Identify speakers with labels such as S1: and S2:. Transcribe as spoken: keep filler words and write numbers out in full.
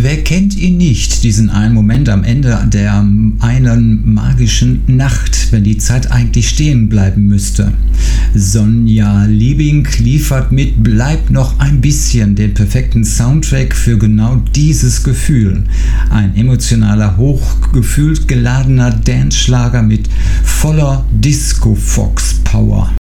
S1: Wer kennt ihn nicht, diesen einen Moment am Ende der einen magischen Nacht, wenn die Zeit eigentlich stehen bleiben müsste. Sonja Liebing liefert mit Bleib noch ein bisschen den perfekten Soundtrack für genau dieses Gefühl. Ein emotionaler, hochgefühlt geladener Dance-Schlager mit voller Disco-Fox-Power.